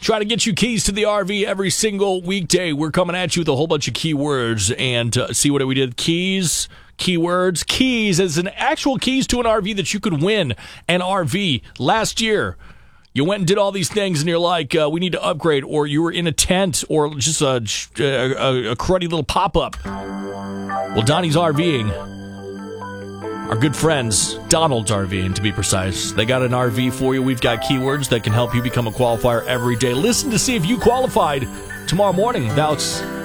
Try to get you keys to the RV every single weekday. We're coming at you with a whole bunch of keywords. And see what we did? Keys, keywords, keys as an actual keys to an RV that you could win an RV. Last year, you went and did all these things, and you're like, we need to upgrade, or you were in a tent, or just a cruddy little pop-up. Well, Donnie's RVing. Our good friends, Donald's RVing to be precise. They got an RV for you. We've got keywords that can help you become a qualifier every day. Listen to see if you qualified tomorrow morning. That's